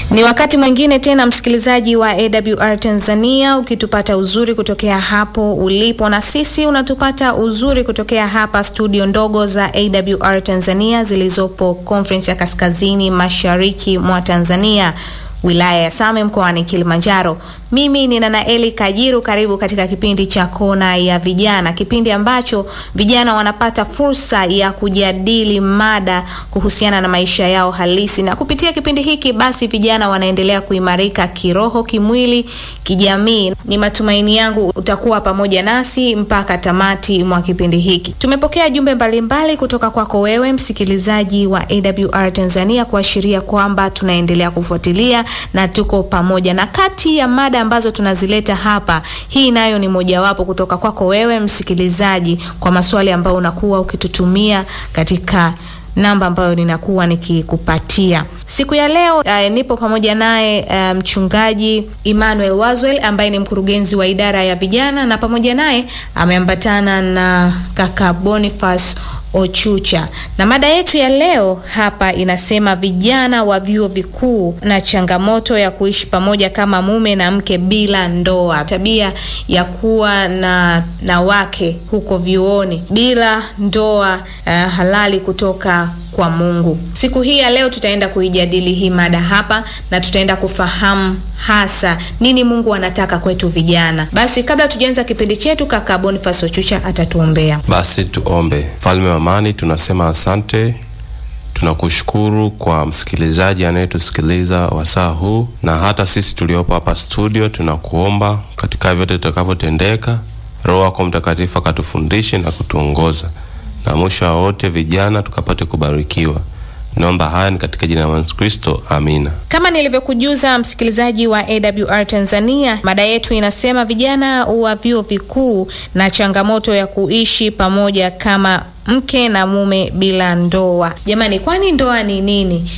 Ni wakati mwingine tena msikilizaji wa AWR Tanzania, ukitupata uzuri kutokea hapo ulipo, na sisi unatupata uzuri kutokea hapa studio ndogo za AWR Tanzania zilizopo Conference ya Kaskazini Mashariki mwa Tanzania, wilaya ya Same, mkoani Kilimanjaro. Mimi ni Nanaeli Kajiru. Karibu katika kipindi cha Kona ya Vijana, kipindi ambacho vijana wanapata fursa ya kujadili mada kuhusiana na maisha yao halisi, na kupitia kipindi hiki basi vijana wanaendelea kuimarika kiroho, kimwili, kijamii. Ni matumaini yangu utakuwa pamoja nasi mpaka tamati mwa kipindi hiki. Tumepokea jumbe mbalimbali kutoka kwako wewe msikilizaji wa AWR Tanzania kuashiria kwamba tunaendelea kufuatilia na tuko pamoja, na kati ya mada ambazo tunazileta hapa, hii nayo ni mojawapo kutoka kwako wewe msikilizaji, kwa maswali ambayo unakuwa ukitutumia katika namba ambayo ninakuwa nikikupatia. Siku ya leo nipo pamoja naye mchungaji Emmanuel Wazwel ambaye ni mkurugenzi wa idara ya vijana, na pamoja naye ameambatana na kaka Boniface Ochucha. Na mada yetu ya leo hapa inasema vijana wa vyuo vikuu na changamoto ya kuishi pamoja kama mume na mke bila ndoa. Tabia ya kuwa na wake huko vyuoni bila ndoa halali kutoka kwa Mungu. Siku hii ya leo tutaenda kuijadili hii mada hapa, na tutaenda kufahamu hasa nini Mungu anataka kwetu vijana. Basi kabla tujaanza kipindi chetu, kaka Boniface Ochucha atatuombea. Basi tuombe. Mfalme wa amani, tunasema asante. Tunakushukuru kwa msikilizaji anayetusikiliza wasaa huu, na hata sisi tuliopo hapa studio tunakuomba katika vyote tutakavyotendeka, Roho yako Mtakatifu akatufundishe na kutuongoza, na mwisho wa wote vijana tukapate kubarikiwa. Naomba haya ni katika jina la Yesu Kristo, amina. Kama nilivyokujuza msikilizaji wa AWR Tanzania, mada yetu inasema vijana wa vyuo vikuu na changamoto ya kuishi pamoja kama mke na mume bila ndoa. Jamani, kwani ndoa ni nini?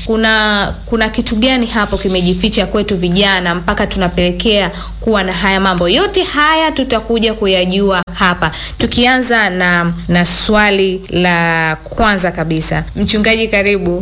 Kuna kitu gani hapo kimejificha kwetu vijana mpaka tunapelekea kuwa na haya mambo? Yote haya tutakuja kuyajua hapa. Tukianza na swali la kwanza kabisa. Mchungaji karibu,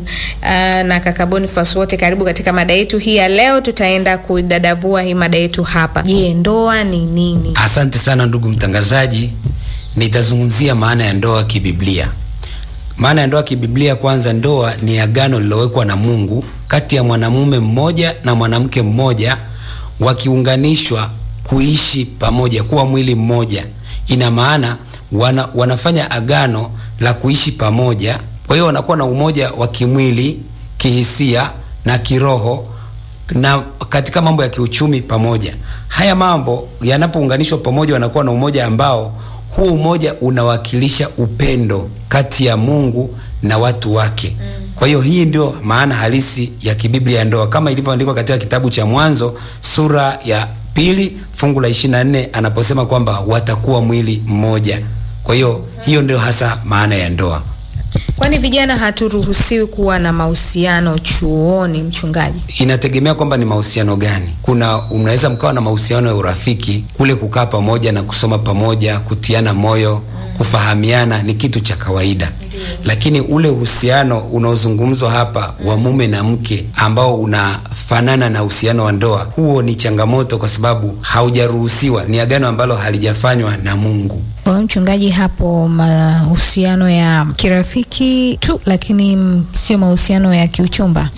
na kaka Boniface wote karibu katika mada yetu hii ya leo. Tutaenda kudadavua hii mada yetu hapa. Je, ndoa ni nini? Asante sana ndugu mtangazaji. Nitazungumzia maana ya ndoa kibiblia. Maana ya ndoa kibiblia, kwanza, ndoa ni agano lililowekwa na Mungu kati ya mwanamume mmoja na mwanamke mmoja, wakiunganishwa kuishi pamoja, kuwa mwili mmoja. Ina maana wanafanya agano la kuishi pamoja. Kwa hiyo wanakuwa na umoja wa kimwili, kihisia na kiroho, na katika mambo ya kiuchumi pamoja. Haya mambo yanapounganishwa pamoja, wanakuwa na umoja ambao huu umoja unawakilisha upendo kati ya Mungu na watu wake. Kwa hiyo hii ndio maana halisi ya kibiblia ya ndoa, kama ilivyoandikwa katika kitabu cha Mwanzo sura ya 2 fungu la 24, anaposema kwamba watakuwa mwili mmoja. Kwa hiyo hiyo ndio hasa maana ya ndoa. Kwani vijana haturuhusiwi kuwa na mahusiano chuoni, mchungaji? Inategemea kwamba ni mahusiano gani. Unaweza mkawa na mahusiano ya urafiki, kule kukaa pamoja na kusoma pamoja, kutiana moyo, kufahamiana, ni kitu cha kawaida. Lakini ule uhusiano unaozungumzwa hapa wa mume na mke, ambao unafanana na uhusiano wa ndoa, huo ni changamoto kwa sababu haujaruhusiwa, ni agano ambalo halijafanywa na Mungu. Kwa mchungaji, hapo mahusiano ya kirafiki tu, lakini sio mahusiano ya kiuchumba.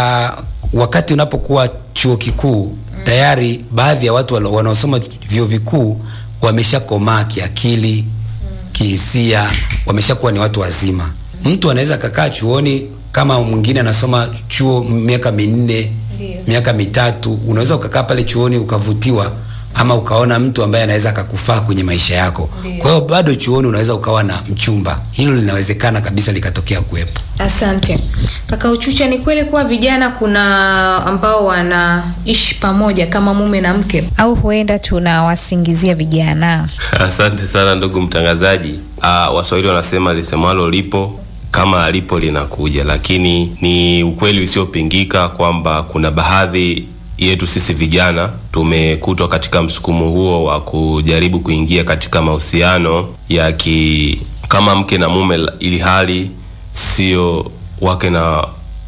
Wakati unapokuwa chuo kikuu, tayari baadhi ya watu wanaosoma vyuo vikuu wameshakomaa kiakili, kihisia, wameshakuwa ni watu wazima. Mtu anaweza kukaa chuoni, kama mwingine anasoma chuo miaka 4, miaka 3, unaweza ukakaa pale chuoni ukavutiwa, ama ukaona mtu ambaye anaweza akakufaa kwenye maisha yako. Kwa hiyo bado chuoni unaweza ukawa na mchumba. Hilo linawezekana kabisa likatokea kuwepo. Asante. Kaka Ochucha, ni kweli kuwa vijana kuna ambao wanaishi pamoja kama mume na mke, au huenda tunawasingizia vijana? Asante sana ndugu mtangazaji. Waswahili wanasema lisemalo lipo, kama alipo linakuja. Lakini ni ukweli usiopingika kwamba kuna baadhi yetu sisi vijana tumekutwa katika msukumo huo wa kujaribu kuingia katika mahusiano ya kama mke na mume, ili hali sio wake na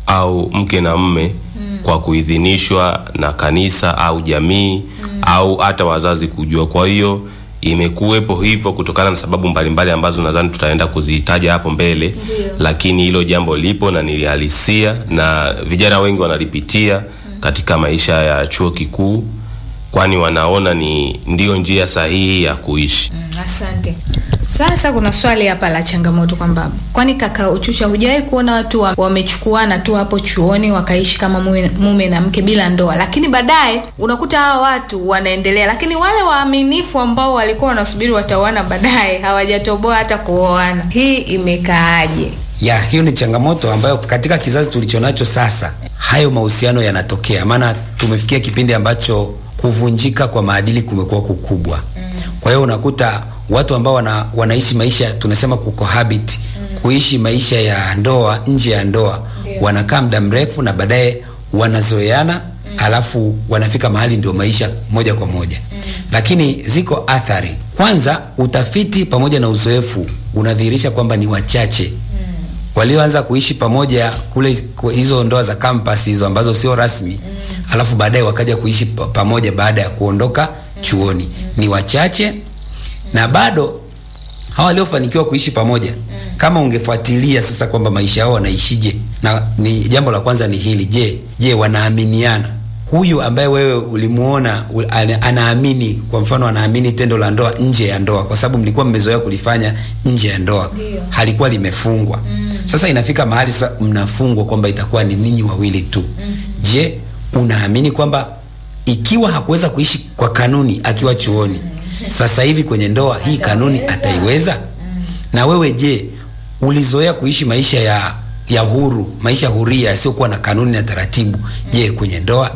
au mke na mme kwa kuidhinishwa na kanisa au jamii au hata wazazi kujua. Kwa hiyo imekuwepo hivyo kutokana na sababu mbalimbali ambazo nadhani tutaenda kuzitaja hapo mbele. Ndiyo. Lakini hilo jambo lipo na nilihalisia na vijana wengi wanalipitia katika maisha ya chuo kikuu, kwani wanaona ndio njia sahihi ya kuishi. Asante. Sasa kuna swali hapa la changamoto kwamba kwani kaka Uchucha, hujawahi kuona watu wamechukuana tu hapo chuoni wakaishi kama mume na mke bila ndoa, lakini baadaye unakuta hawa watu wanaendelea, lakini wale waaminifu ambao walikuwa wanasubiri wataoana baadaye hawajatoboa hata kuoana. Hii imekaaje? Hiyo ni changamoto ambayo katika kizazi tulichonacho sasa hayo mahusiano yanatokea, maana tumefikia kipindi ambacho kuvunjika kwa maadili kumekuwa kukubwa. Kwa hiyo unakuta watu ambao wanaishi maisha tunasema kucohabit, kuishi maisha ya ndoa nje ya ndoa, wanakaa muda mrefu na baadaye wanazoeana, alafu wanafika mahali ndio maisha moja kwa moja. Lakini ziko athari. Kwanza, utafiti pamoja na uzoefu unadhihirisha kwamba ni wachache walioanza kuishi pamoja kule hizo ndoa za campus hizo ambazo sio rasmi, alafu baadaye wakaja kuishi pamoja baada ya kuondoka chuoni. Ni wachache, na bado hawa waliofanikiwa kuishi pamoja, kama ungefuatilia sasa kwamba maisha yao wanaishije, na ni jambo la kwanza ni hili, je wanaaminiana? Huyu ambaye wewe ulimuona anaamini, kwa mfano anaamini tendo la ndoa nje ya ndoa, kwa sababu mlikuwa mmezoea kulifanya nje ya ndoa, halikuwa limefungwa. Sasa inafika mahali sasa mnafungwa kwamba itakuwa ni ninyi wawili tu. Je, unaamini kwamba ikiwa hakuweza kuishi kwa kanuni akiwa chuoni, sasa hivi kwenye ndoa hii kanuni ataiweza? Na wewe je, ulizoea kuishi maisha ya huru, maisha huria yasiyokuwa na kanuni na taratibu? Je, kwenye ndoa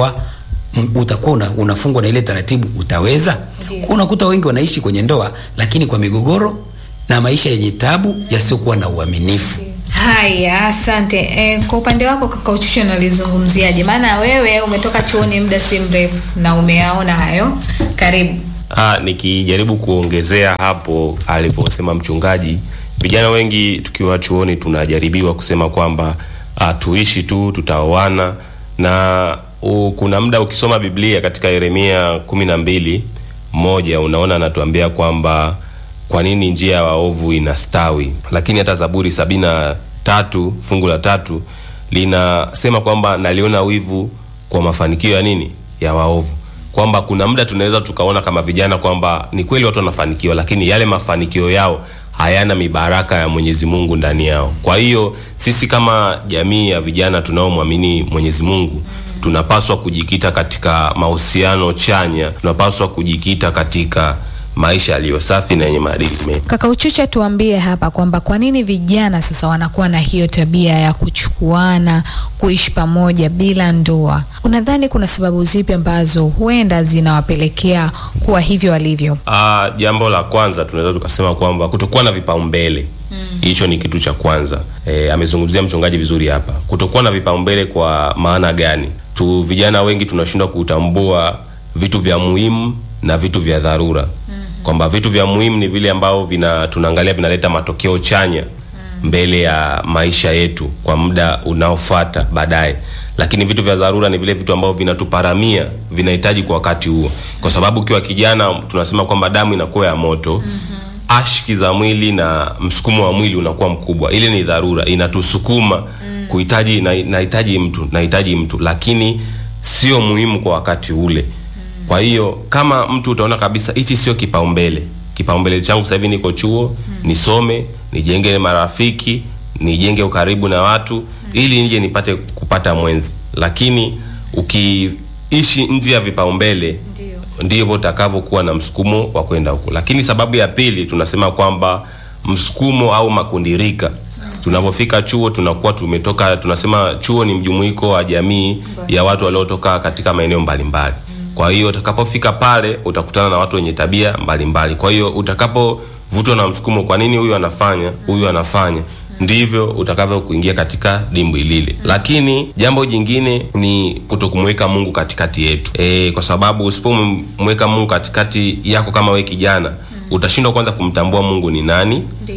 utakuwa unafungwa na ile taratibu, utaweza? Unakuta wengi wanaishi kwenye ndoa lakini kwa migogoro na maisha yenye tabu yasiyokuwa na uaminifu. Haya, asante. Kwa upande wako kaka Uchucha, unalizungumziaje? Maana wewe umetoka chuoni muda si mrefu na umeyaona hayo. Karibu. Nikijaribu kuongezea hapo aliposema mchungaji, vijana wengi tukiwa chuoni tunajaribiwa kusema kwamba tuishi tu, tutaoana. Na kuna muda ukisoma Biblia katika Yeremia 12:1 unaona anatuambia kwamba kwa nini njia ya waovu inastawi. Lakini hata Zaburi 73 fungu la 3 linasema kwamba naliona wivu kwa mafanikio ya nini? Ya waovu. Kwamba kuna muda tunaweza tukaona kama vijana kwamba ni kweli watu wanafanikiwa, lakini yale mafanikio yao hayana mibaraka ya Mwenyezi Mungu ndani yao. Kwa hiyo sisi kama jamii ya vijana tunaomwamini Mwenyezi Mungu tunapaswa kujikita katika mahusiano chanya, tunapaswa kujikita katika maisha yaliyo safi na yenye maadili mema. Kaka Uchucha, tuambie hapa kwamba kwa nini vijana sasa wanakuwa na hiyo tabia ya kuchukuana, kuishi pamoja bila ndoa? Unadhani kuna sababu zipi ambazo huenda zinawapelekea kuwa hivyo walivyo? Jambo la kwanza tunaweza tukasema kwamba kutokuwa na vipaumbele. Hicho ni kitu cha kwanza. Amezungumzia mchungaji vizuri hapa. Kutokuwa na vipaumbele kwa maana gani? Vijana wengi tunashindwa kutambua vitu vya muhimu na vitu vya dharura. Kwamba vitu vya muhimu ni vile ambao tunaangalia vinaleta matokeo chanya mbele ya maisha yetu kwa muda unaofuata baadaye. Lakini vitu vya dharura ni vile vitu ambao vinatuparamia, vinahitaji kwa wakati huo. Kwa sababu ukiwa kijana tunasema kwamba damu inakuwa ya moto, ashki za mwili na msukumo wa mwili unakuwa mkubwa. Ile ni dharura, inatusukuma kuhitaji nahitaji mtu, lakini sio muhimu kwa wakati ule. Kwa hiyo kama mtu utaona kabisa hichi sio kipaumbele changu sasa hivi, niko chuo, nisome, nijenge marafiki, nijenge ukaribu na watu ili nije nipate kupata mwenzi. Lakini ukiishi nje ya vipaumbele ndio utakavyokuwa na msukumo wa kwenda huko. Lakini sababu ya pili tunasema kwamba msukumo au makundirika. Tunapofika chuo tunakuwa tunasema chuo ni mjumuiko wa jamii ya watu waliotoka katika maeneo mbalimbali. Kwa hiyo utakapofika pale utakutana na watu wenye tabia mbalimbali. Kwa hiyo utakapovutwa na msukumo, kwa nini huyu anafanya, ndivyo utakavyo kuingia katika dimbwi lile. Lakini jambo jingine ni kutokumweka Mungu katikati yetu. Kwa sababu usipomweka Mungu katikati yako kama wewe kijana, utashindwa kwanza kumtambua Mungu ni nani.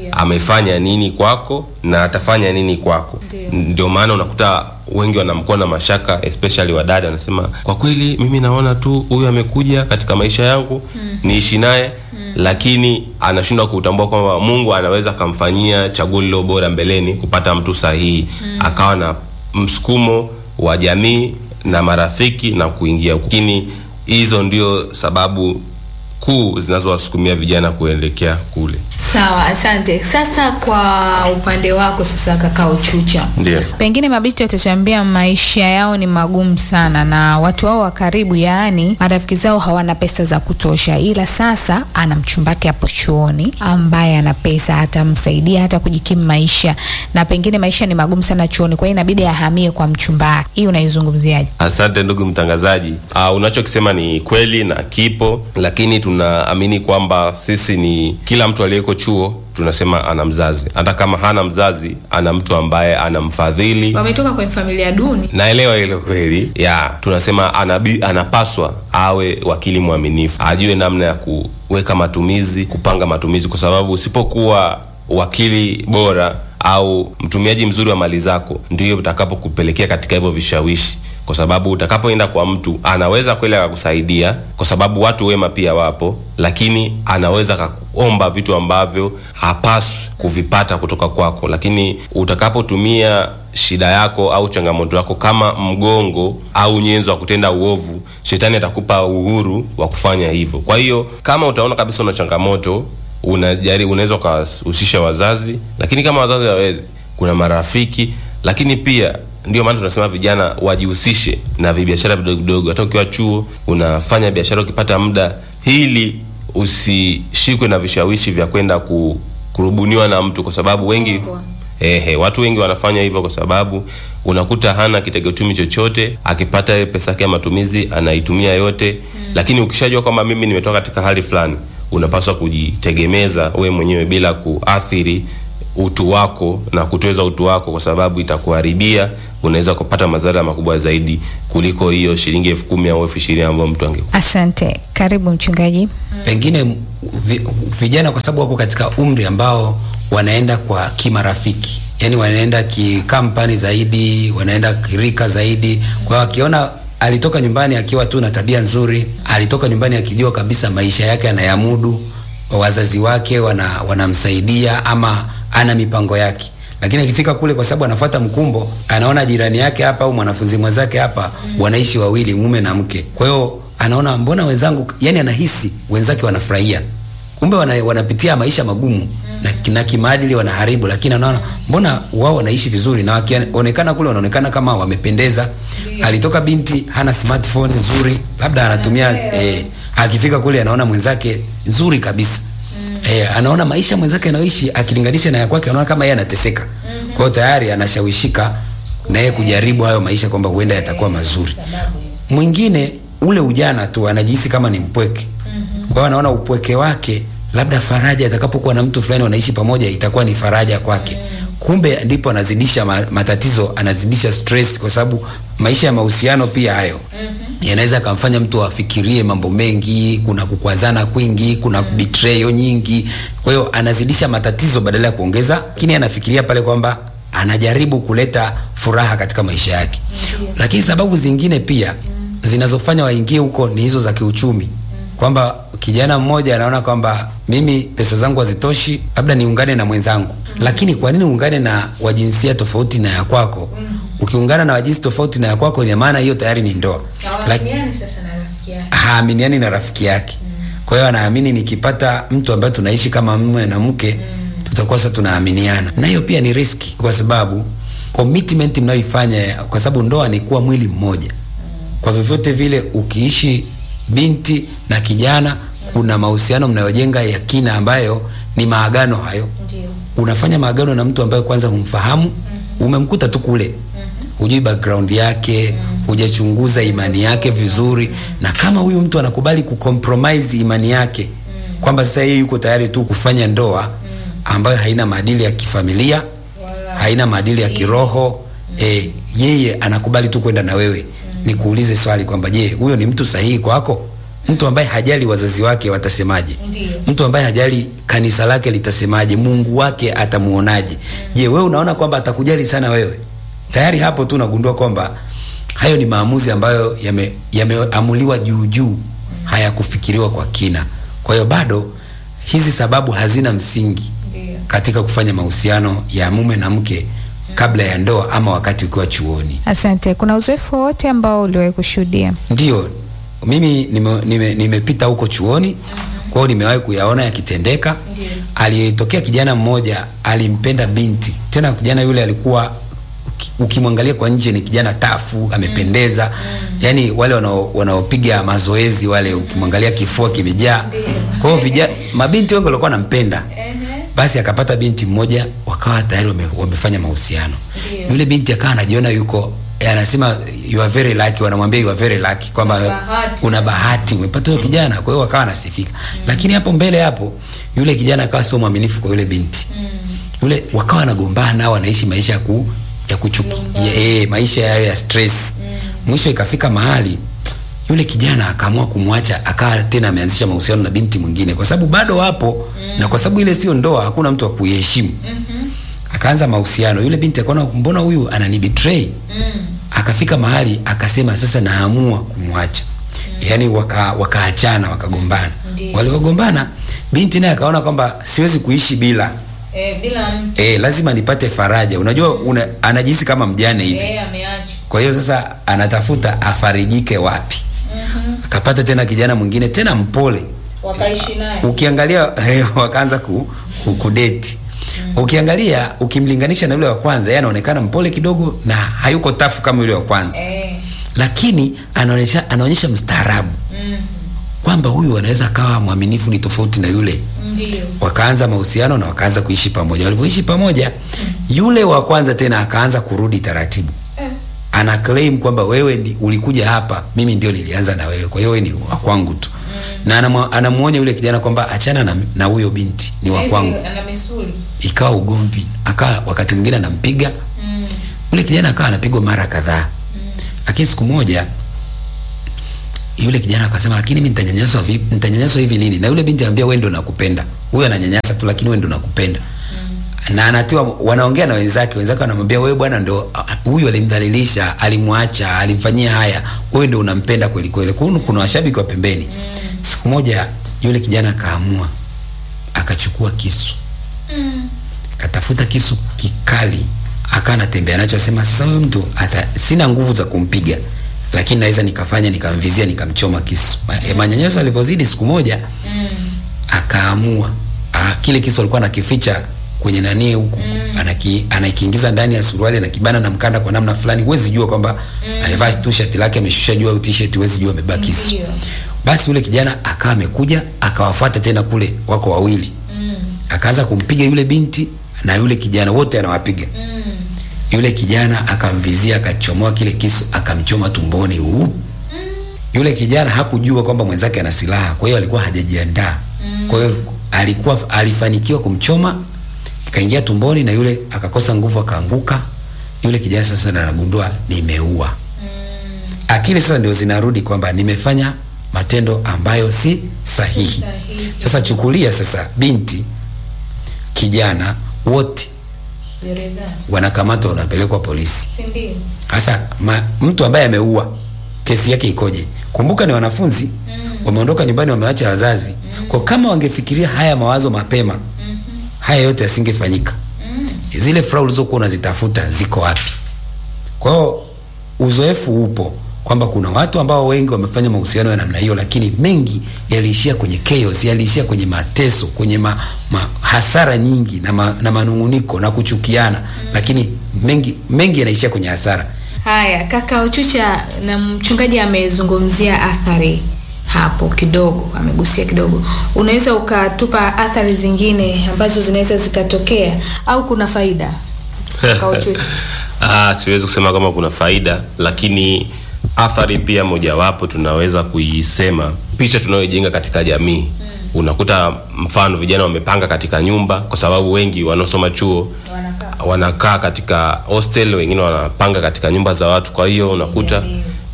amefanya nini kwako na atafanya nini kwako. Ndio maana unakuta wengi wanamkuwa na mashaka, especially wadada, anasema kwa kweli mimi naona tu huyu amekuja katika maisha yangu niishi naye, lakini anashindwa kutambua kwamba Mungu anaweza kumfanyia chaguo lilo bora mbeleni, kupata mtu sahihi, akawa na msukumo wa jamii na marafiki na kuingia. Lakini hizo ndio sababu kuu zinazowasukumia vijana kuelekea kule. Sawa, asante. Sasa kwa upande wako sasa kaka Uchucha. Ndio. Pengine mabinti watatuambia maisha yao ni magumu sana na watu wao wa karibu, yaani marafiki zao hawana pesa za kutosha, ila sasa ana mchumbake hapo chuoni ambaye ana pesa, atamsaidia hata kujikimu maisha, na pengine maisha ni magumu sana chuoni, kwa hiyo inabidi ahamie kwa mchumba. Hii unaizungumziaje? Asante ndugu mtangazaji. Unachokisema ni kweli na kipo, lakini tunaamini kwamba sisi ni kila mtu aliyeko chuo tunasema ana mzazi. Hata kama hana mzazi, ana mtu ambaye anamfadhili. Wametoka kwenye familia duni. Naelewa ile kweli. Tunasema anapaswa awe wakili mwaminifu. Ajue namna ya kuweka matumizi, kupanga matumizi, kwa sababu usipokuwa wakili bora au mtumiaji mzuri wa mali zako, ndio utakapokupelekea katika hivyo vishawishi. Kwa sababu utakapoenda kwa mtu, anaweza kweli akakusaidia, kwa sababu watu wema pia wapo, lakini anaweza kuomba vitu ambavyo hapaswi kuvipata kutoka kwako. Lakini utakapotumia shida yako au changamoto yako kama mgongo au nyenzo wa kutenda uovu, shetani atakupa uhuru wa kufanya hivyo. Kwa hiyo kama utaona kabisa una changamoto, unaweza kuhusisha wazazi, lakini kama wazazi hawezi, kuna marafiki. Lakini pia ndio maana tunasema vijana wajihusishe na biashara vidogo vidogo. Hata ukiwa chuo unafanya biashara ukipata muda, ili usishikwe na vishawishi vya kwenda kurubuniwa na mtu, kwa sababu wengi watu wengi wanafanya hivyo kwa sababu unakuta hana kitega uchumi chochote, akipata pesa yake ya matumizi anaitumia yote. Lakini ukishajua kwamba mimi nimetoka katika hali fulani, unapaswa kujitegemeza wewe mwenyewe bila kuathiri utu wako na kutweza utu wako, kwa sababu itakuharibia. Unaweza kupata madhara makubwa zaidi kuliko hiyo shilingi 10,000 au 20,000 ambayo mtu angekupa. Asante. Karibu mchungaji. Pengine vijana kwa sababu wako katika umri ambao wanaenda kwa kimarafiki, yani wanaenda kikampani zaidi, wanaenda kirika zaidi. Kwa wakiona alitoka nyumbani akiwa tu na tabia nzuri, alitoka nyumbani akijua kabisa maisha yake anayamudu, wazazi wake wanamsaidia ama ana mipango yake. Lakini akifika kule, kwa sababu anafuata mkumbo, anaona jirani yake hapa au mwanafunzi mwenzake hapa wanaishi wawili, mume na mke. Kwa hiyo anaona mbona wenzangu, yani anahisi wenzake wanafurahia, kumbe wanapitia maisha magumu na kimaadili wanaharibu, lakini anaona mbona wao wanaishi vizuri, na wakionekana kule wanaonekana kama wamependeza. Alitoka binti hana smartphone nzuri, labda anatumia akifika kule anaona mwenzake nzuri kabisa. Anaona maisha mwenzake anaoishi akilinganisha na ya kwake, anaona kama yeye anateseka. Kwa hiyo tayari anashawishika na yeye kujaribu hayo maisha kwamba huenda yatakuwa mazuri. Mwingine ule ujana tu anajihisi kama ni mpweke. Kwa hiyo anaona upweke wake, labda faraja atakapokuwa na mtu fulani wanaishi pamoja itakuwa ni faraja kwake. Kumbe ndipo anazidisha matatizo, anazidisha stress, kwa sababu maisha ya mahusiano pia hayo yanaweza kumfanya mtu afikirie mambo mengi, kuna kukwazana kwingi, kuna betrayal nyingi. Kwa hiyo anazidisha matatizo badala ya kuongeza, lakini anafikiria pale kwamba anajaribu kuleta furaha katika maisha yake. Lakini sababu zingine pia zinazofanya waingie huko ni hizo za kiuchumi, kwamba kijana mmoja anaona kwamba mimi pesa zangu hazitoshi, labda niungane na mwenzangu. Lakini kwa nini uungane na wajinsia tofauti na ya kwako? Ukiungana na wajinsia tofauti na ya kwako, ina maana hiyo tayari ni ndoa. Haaminiani sasa na rafiki yake. Haaminiani na rafiki yake. Kwa hiyo anaamini nikipata mtu ambaye tunaishi kama mume na mke, tutakuwa sasa tunaaminiana. Na hiyo pia ni riski, kwa sababu commitment mnayoifanya, kwa sababu ndoa ni kuwa mwili mmoja. Kwa vyovyote vile ukiishi binti na kijana, kuna mahusiano mnayojenga ya kina ambayo ni maagano hayo. Unafanya maagano na mtu ambaye kwanza humfahamu, umemkuta tu kule, hujui background yake, hujachunguza imani yake vizuri. Na kama huyu mtu anakubali kucompromise imani yake, kwamba sasa yeye yuko tayari tu kufanya ndoa ambayo haina maadili ya kifamilia, haina maadili ya kiroho, yeye anakubali tu kwenda na wewe, nikuulize swali kwamba je, huyo ni mtu sahihi kwako? Mtu ambaye hajali wazazi wake watasemaje? Ndiyo. Mtu ambaye hajali kanisa lake litasemaje? Mungu wake atamuonaje? Je, wewe unaona kwamba atakujali sana wewe? Tayari hapo tu unagundua kwamba hayo ni maamuzi ambayo yameamuliwa juu, hayakufikiriwa kwa kina. Kwa hiyo bado hizi sababu hazina msingi katika kufanya mahusiano ya mume na mke kabla ya ndoa ama wakati ukiwa chuoni. Asante. Kuna uzoefu wote ambao uliwahi kushuhudia? Ndio. Mimi nimepita huko chuoni. Kwa hiyo nimewahi kuyaona yakitendeka. Alitokea kijana mmoja alimpenda binti. Tena kijana yule alikuwa ukimwangalia kwa nje ni kijana tafu, amependeza. Yaani wale wanaopiga mazoezi wale ukimwangalia kifua kimejaa. Kwa hiyo mabinti wengi walikuwa wanampenda. Basi akapata binti mmoja, wakawa tayari wamefanya mahusiano. Yule binti akawa anajiona yuko, anasema you are very lucky, wanamwambia you are very lucky kwamba una bahati umepata huyo kijana. Kwa hiyo wakawa nasifika. Lakini hapo mbele hapo yule kijana akawa sio mwaminifu kwa yule binti. Yule wakawa wanagombana, wanaishi maisha ya kuchukia, maisha ya stress. Mwisho ikafika mahali yule kijana akaamua kumwacha, akawa tena ameanzisha mahusiano na binti mwingine kwa sababu bado hapo na kwa sababu ile sio ndoa, hakuna mtu wa kuiheshimu. Akaanza mahusiano. Yule binti akaona mbona huyu ananibetray? Akafika mahali akasema sasa naamua kumwacha. Yaani wakaachana, wakagombana. Walipogombana binti naye akaona kwamba siwezi kuishi bila mtu. Lazima nipate faraja. Unajua anajihisi kama mjane hivi. Ameachwa. Kwa hiyo sasa anatafuta afarijike wapi. Akapata tena kijana mwingine tena mpole. Wakaishi naye. Ukiangalia wakaanza kudate. Ukiangalia ukimlinganisha na yule wa kwanza, yeye anaonekana mpole kidogo na hayuko tafu kama yule wa kwanza. Lakini anaonyesha mstaarabu. Kwamba huyu anaweza kawa mwaminifu, ni tofauti na yule. Ndio. Wakaanza mahusiano na wakaanza kuishi pamoja. Walipoishi pamoja, yule wa kwanza tena akaanza kurudi taratibu. Ana claim kwamba wewe ulikuja hapa, mimi ndio nilianza na wewe. Kwa hiyo wewe ni wa kwangu tu. Na anamuonya yule kijana kwamba achana na huyo binti, ni wa kwangu. Ana misuli. Ikawa ugomvi. Wakati mwingine anampiga. Yule kijana akawa anapigwa mara kadhaa. Lakini siku moja yule kijana akasema, lakini mimi nitanyanyaswa vipi? Nitanyanyaswa hivi lini? Na yule binti anambia, wewe ndio nakupenda. Huyo ananyanyasa tu, lakini wewe ndio nakupenda. Na anatiwa, wanaongea na wenzake wanamwambia, wewe bwana ndio huyu alimdhalilisha, alimwacha, alimfanyia haya, wewe ndio unampenda kweli kweli. Kuna washabiki wa pembeni. Siku moja yule kijana akaamua, akachukua kisu. Katafuta kisu kikali, akanatembea nacho, asema sasa huyu mtu sina nguvu za kumpiga, lakini naweza nikamvizia, nikamchoma kisu. Manyanyaso alipozidi siku moja, akaamua kile kisu alikuwa anakificha kwenye nani huku, anakiingiza ndani ya suruali na kibana na mkanda kwa namna fulani, huwezi jua kwamba amevaa t-shirt lake ameshusha juu au t-shirt, huwezi jua amebaki kisu. Basi yule kijana akawa amekuja, akawafuata tena kule, wako wawili. Akaanza kumpiga yule binti na yule kijana, wote anawapiga. Yule kijana akamvizia, akachomoa kile kisu, akamchoma tumboni. Yule kijana hakujua kwamba mwenzake ana silaha, kwa hiyo alikuwa hajajiandaa. Kwa hiyo alifanikiwa kumchoma, ikaingia tumboni na yule akakosa nguvu, akaanguka. Yule kijana sasa anagundua nimeua. Akili sasa ndio zinarudi kwamba nimefanya matendo ambayo si sahihi. Sasa chukulia sasa binti, kijana, wote wanakamatwa, wanapelekwa polisi. Ndio. Sasa mtu ambaye ameua, kesi yake ikoje? Kumbuka ni wanafunzi, wameondoka nyumbani, wameacha wazazi. Kwa kama wangefikiria haya mawazo mapema, haya yote yasingefanyika. Zile furaha ulizokuwa unazitafuta ziko wapi? Kwa hiyo uzoefu upo kwamba kuna watu ambao wengi wamefanya mahusiano ya namna hiyo, lakini mengi yaliishia kwenye chaos, yaliishia kwenye mateso, kwenye hasara nyingi na manunguniko na kuchukiana, lakini mengi yanaishia kwenye hasara. Haya, kaka Ochucha, na mchungaji amezungumzia athari hapo kidogo, amegusia kidogo. Unaweza ukatupa athari zingine ambazo zinaweza zikatokea au kuna faida? Kaka Ochucha. Siwezi kusema kama kuna faida, lakini athari pia mojawapo tunaweza kuisema picha tunayojenga katika jamii. Unakuta mfano vijana wamepanga katika nyumba, kwa sababu wengi wanaosoma chuo wanakaa katika hostel, wengine wanapanga katika nyumba za watu. Kwa hiyo unakuta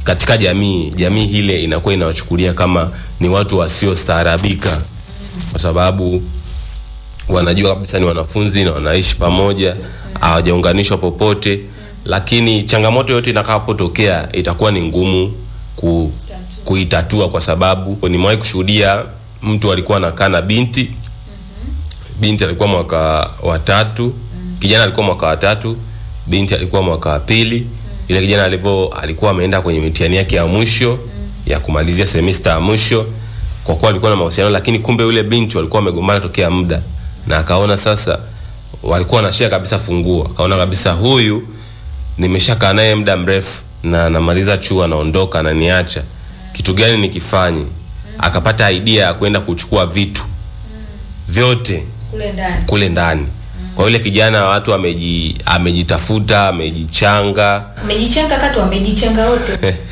katika jamii hile inakuwa inawachukulia kama ni watu wasiostaarabika, kwa sababu wanajua kabisa ni wanafunzi na wanaishi pamoja, hawajaunganishwa popote. Lakini changamoto yote itakapotokea itakuwa ni ngumu kuitatua, kwa sababu nimewahi kushuhudia mtu alikuwa anakaa na binti alikuwa mwaka wa 3, kijana alikuwa mwaka wa 3, binti alikuwa mwaka wa 2. Ile kijana alikuwa ameenda kwenye mitihani yake ya mwisho ya kumalizia semester ya mwisho, kwa kuwa alikuwa na mahusiano, lakini kumbe yule binti walikuwa wamegombana tokea muda, na akaona sasa walikuwa wanashare kabisa funguo. Akaona kabisa huyu nimeshakaa naye muda mrefu na namaliza chuo anaondoka ananiacha, kitu gani nikifanye? Akapata idea ya kwenda kuchukua vitu vyote kule ndani. Kwa yule kijana watu amejitafuta, amejichanga wote.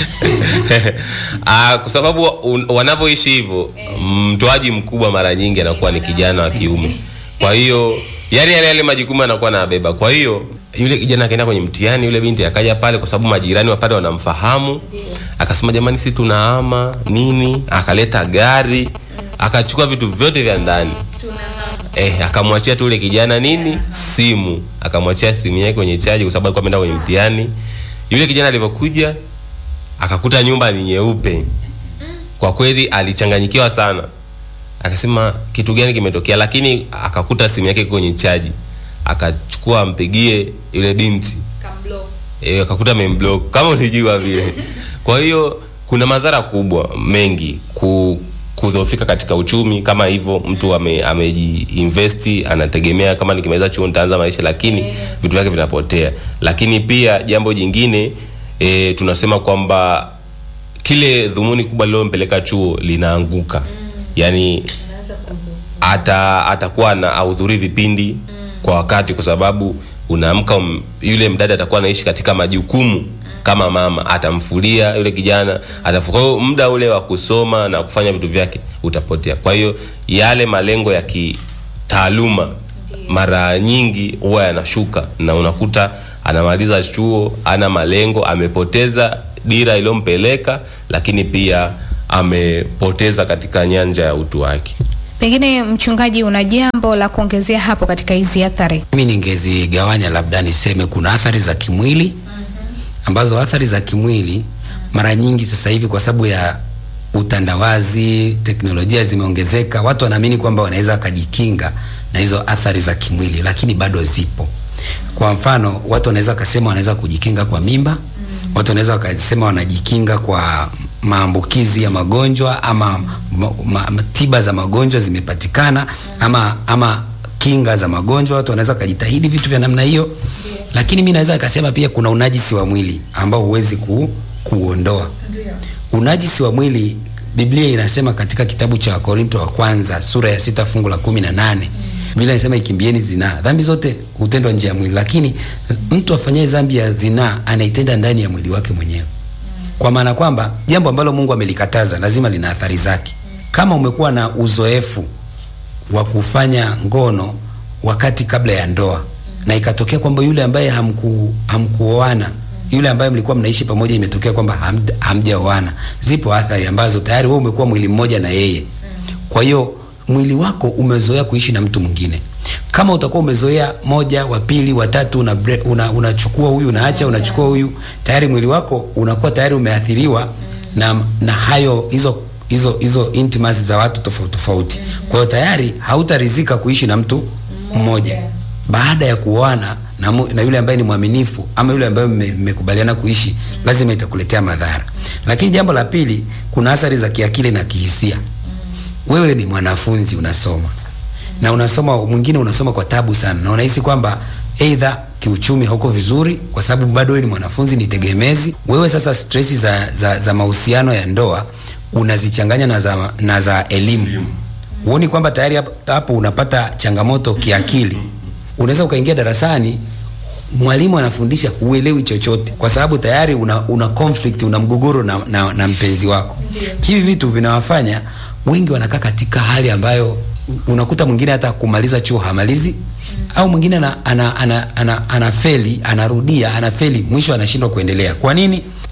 Kwa sababu wanavyoishi hivyo, mtoaji mkubwa mara nyingi anakuwa ni kijana wa kiume. Kwa hiyo yale majukumu anakuwa anabeba. Kwa hiyo yule kijana akaenda kwenye mtihani, yule binti akaja pale, kwa sababu majirani wapale wanamfahamu. Akasema jamani, si tunahama nini? Akaleta gari, akachukua vitu vyote vya ndani. Akamwachia tu yule kijana simu. Akamwachia simu yake kwenye chaji, kwa sababu alikuwa ameenda kwenye mtihani. Yule kijana alipokuja akakuta nyumba ni nyeupe. Kwa kweli alichanganyikiwa sana. Akasema kitu gani kimetokea, lakini akakuta simu yake kwenye chaji. Akachukua ampigie yule binti. Akakuta amemblock kama unijua vile. Kwa hiyo kuna madhara kubwa mengi kudhoofika katika uchumi kama hivyo. Mtu amejiinvest, anategemea kama nikimaliza chuo nitaanza maisha, lakini vitu vyake vinapotea. Lakini pia jambo jingine, tunasema kwamba kile dhumuni kubwa lilompeleka chuo linaanguka. Yani atakuwa na ahudhurii vipindi kwa wakati, kwa sababu unaamka yule mdada atakuwa anaishi katika majukumu kama mama, atamfulia yule kijana, kwa hiyo muda ule wa kusoma na kufanya vitu vyake utapotea. Kwa hiyo yale malengo ya kitaaluma mara nyingi huwa yanashuka, na unakuta anamaliza chuo ana malengo, amepoteza dira iliyompeleka, lakini pia amepoteza katika nyanja ya utu wake. Pengine mchungaji, una jambo la kuongezea hapo katika hizi athari? Mimi ningezigawanya, labda niseme kuna athari za kimwili, ambazo athari za kimwili mara nyingi sasa hivi kwa sababu ya utandawazi, teknolojia zimeongezeka, watu wanaamini kwamba wanaweza kujikinga na hizo athari za kimwili, lakini bado zipo. Kwa mfano, watu wanaweza kusema wanaweza kujikinga kwa mimba, watu wanaweza kusema wanajikinga kwa maambukizi ya magonjwa, ama tiba za magonjwa zimepatikana, ama kinga za magonjwa, watu wanaweza kujitahidi vitu vya namna hiyo. Lakini mimi naweza kusema pia kuna unajisi wa mwili ambao huwezi kuondoa. Unajisi wa mwili, Biblia inasema katika kitabu cha Korinto wa kwanza sura ya 6 fungu la 18, Biblia inasema ikimbieni zinaa. Dhambi zote hutendwa nje ya mwili, lakini mtu afanyaye dhambi ya zinaa anaitenda ndani ya mwili wake mwenyewe. Kwa maana kwamba jambo ambalo Mungu amelikataza lazima lina athari zake. Kama umekuwa na uzoefu wa kufanya ngono wakati kabla ya ndoa, na ikatokea kwamba yule ambaye hamkuoana, yule ambaye mlikuwa mnaishi pamoja, imetokea kwamba hamjaoana, zipo athari ambazo tayari wewe umekuwa mwili mmoja na yeye. Kwa hiyo mwili wako umezoea kuishi na mtu mwingine. Kama utakuwa umezoea moja, wa pili, wa tatu, unachukua huyu, unaacha, unachukua huyu, tayari mwili wako unakuwa tayari umeathiriwa na hizo intimacy za watu tofauti tofauti. Kwa hiyo tayari hautaridhika kuishi na mtu mmoja. Baada ya kuoana na yule ambaye ni mwaminifu, ama yule ambaye mmekubaliana kuishi, lazima itakuletea madhara. Lakini jambo la pili, kuna athari za kiakili na kihisia. Wewe ni mwanafunzi unasoma, na mwingine unasoma kwa tabu sana, na unahisi kwamba either kiuchumi hauko vizuri, kwa sababu bado wewe ni mwanafunzi, ni tegemezi. Wewe sasa stress za mahusiano ya ndoa unazichanganya na za elimu. Uone kwamba tayari hapo unapata changamoto kiakili. Unaweza ukaingia darasani, mwalimu anafundisha, huelewi chochote, kwa sababu tayari una conflict, una mgogoro na mpenzi wako. Hivi vitu vinawafanya wengi wanakaa katika hali ambayo unakuta mwingine hata kumaliza chuo hamalizi, au mwingine anafeli, anarudia, anafeli, mwisho anashindwa kuendelea. Kwa nini?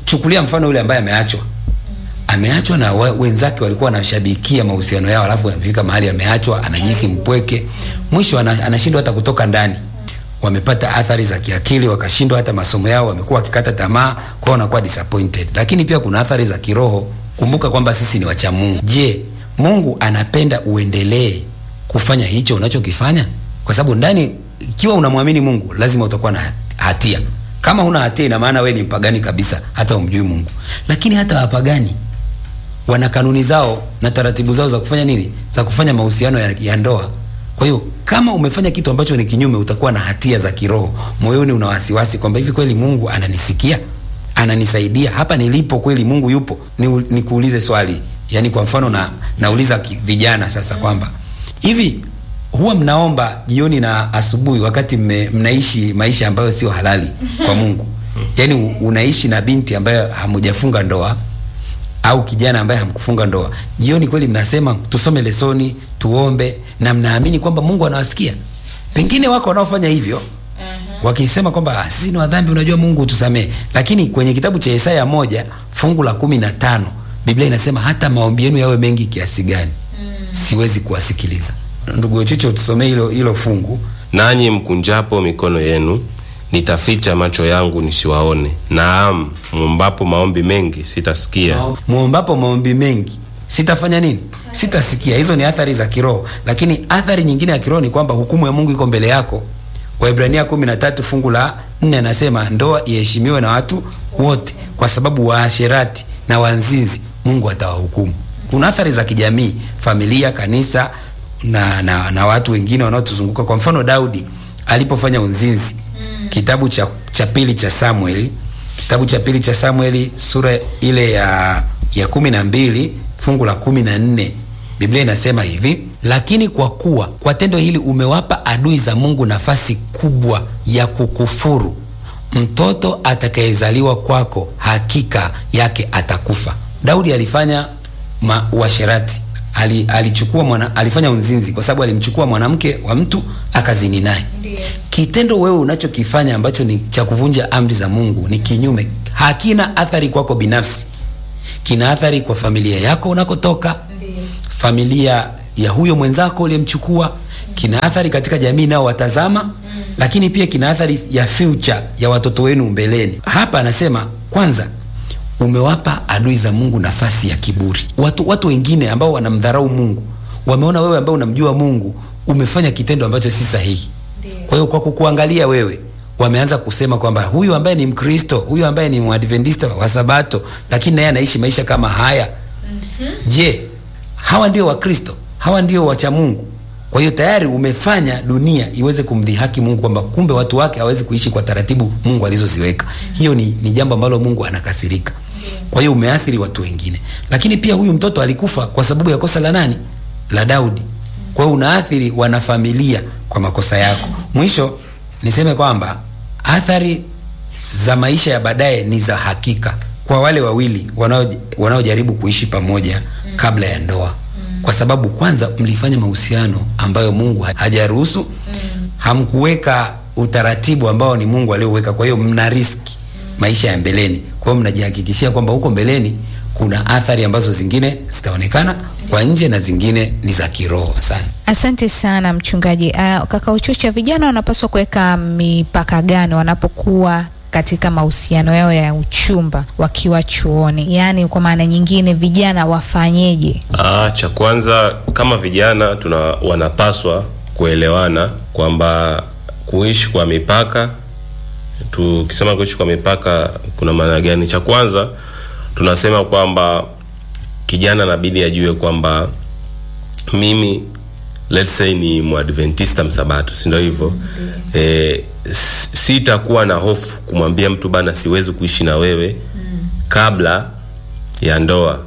Chukulia mfano yule ambaye ameachwa na wenzake walikuwa wanashabikia mahusiano yao, alafu anafika mahali ameachwa, anajihisi mpweke, mwisho anashindwa hata kutoka ndani. Wamepata athari za kiakili, wakashindwa hata masomo yao, wamekuwa wakikata tamaa, kwa wanakuwa disappointed. Lakini pia kuna athari za kiroho. Kumbuka kwamba sisi ni wacha Mungu. Je, Mungu anapenda uendelee kufanya hicho unachokifanya? Kwa sababu ndani, ikiwa unamwamini Mungu, lazima utakuwa na hatia. Kama huna hatia, ina maana wewe ni mpagani kabisa, hata umjui Mungu. Lakini hata wapagani wana kanuni zao na taratibu zao za kufanya nini? Za kufanya mahusiano ya ndoa. Kwa hiyo kama umefanya kitu ambacho ni kinyume, utakuwa na hatia za kiroho. Moyoni una wasiwasi kwamba hivi kweli Mungu ananisikia? Ananisaidia? Hapa nilipo kweli Mungu yupo? Nikuulize swali. Yaani kwa mfano nauliza vijana sasa kwamba hivi huwa mnaomba jioni na asubuhi wakati mnaishi maisha ambayo sio halali kwa Mungu? Yaani unaishi na binti ambayo hamujafunga ndoa au kijana ambaye hamkufunga ndoa. Jioni kweli mnasema tusome lesoni, tuombe, na mnaamini kwamba Mungu anawasikia? Pengine wako wanaofanya hivyo wakisema kwamba sisi ni wadhambi, unajua Mungu utusamee. Lakini kwenye kitabu cha Isaya 1 fungu la 15 Biblia inasema hata maombi yenu yawe mengi kiasi gani, siwezi kuwasikiliza. Ndugu Chucho, tusomee hilo fungu. Nanyi mkunjapo mikono yenu, nitaficha macho yangu nisiwaone. Naam, muombapo maombi mengi, sitasikia. Muombapo maombi mengi, sitafanya nini? Sitasikia. Hizo ni athari za kiroho. Lakini athari nyingine ya kiroho ni kwamba hukumu ya Mungu iko mbele yako. Waebrania 13 fungu la 4 anasema ndoa iheshimiwe na watu wote, kwa sababu waasherati na wanzinzi Mungu atawahukumu. Kuna athari za kijamii, familia, kanisa na watu wengine wanaotuzunguka. Kwa mfano Daudi alipofanya unzinzi, kitabu cha pili cha Samueli sura ile ya 12 fungu la 14 Biblia inasema hivi: lakini kwa kuwa kwa tendo hili umewapa adui za Mungu nafasi kubwa ya kukufuru, mtoto atakayezaliwa kwako hakika yake atakufa. Daudi alifanya uasherati, alifanya unzinzi kwa sababu alimchukua mwanamke wa mtu akazini naye. Kitendo wewe unachokifanya ambacho ni cha kuvunja amri za Mungu ni kinyume, hakina athari kwako binafsi, kina athari kwa familia yako unakotoka, familia ya huyo mwenzako uliyemchukua, kina athari katika jamii nao watazama, lakini pia kina athari ya future ya watoto wenu mbeleni. Hapa anasema kwanza, umewapa adui za Mungu nafasi ya kiburi. Watu wengine ambao wanamdharau Mungu wameona wewe ambao unamjua Mungu umefanya kitendo ambacho si sahihi. Kwa hiyo kwa kukuangalia wewe, wameanza kusema kwamba huyu ambaye ni Mkristo, huyu ambaye ni Mwadventista wa Sabato, lakini naye anaishi maisha kama haya. Je, hawa ndio Wakristo? Hawa ndio wacha Mungu? Kwa hiyo tayari umefanya dunia iweze kumdhihaki Mungu kwamba kumbe watu wake hawezi kuishi kwa taratibu Mungu alizoziweka. Hiyo ni jambo ambalo Mungu anakasirika. Kwa hiyo umeathiri watu wengine. Lakini pia huyu mtoto alikufa kwa sababu ya kosa la nani? La Daudi. Kwa hiyo unaathiri wanafamilia kwa makosa yako. Mwisho niseme kwamba athari za maisha ya baadaye ni za hakika kwa wale wawili wanaojaribu kuishi pamoja kabla ya ndoa. Kwa sababu kwanza mlifanya mahusiano ambayo Mungu hajaruhusu, hamkuweka utaratibu ambao ni Mungu alioweka. Kwa hiyo mna riski maisha ya mbeleni. Kwa hiyo mnajihakikishia kwamba huko mbeleni kuna athari ambazo zingine zitaonekana kwa nje na zingine ni za kiroho. Asante sana mchungaji. Kaka Uchucha, vijana wanapaswa kuweka mipaka gani wanapokuwa katika mahusiano yao ya uchumba wakiwa chuoni? Yaani kwa maana nyingine, vijana wafanyeje? Cha kwanza, kama vijana wanapaswa kuelewana kwamba kuishi kwa mipaka. Tukisema kuishi kwa mipaka kuna maana gani? Cha kwanza tunasema kwamba kijana inabidi ajue kwamba mimi, let's say, ni Mwadventista Msabato, si ndio hivyo? Sitakuwa na hofu kumwambia mtu bana siwezi kuishi na wewe kabla ya ndoa.